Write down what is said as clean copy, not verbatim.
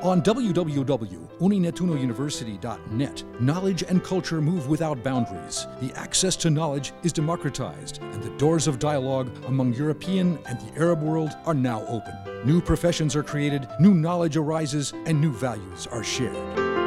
On www.uninetunouniversity.net, knowledge and culture move without boundaries. The access to knowledge is democratized, and the doors of dialogue among European and the Arab world are now open. New professions are created, new knowledge arises, and new values are shared.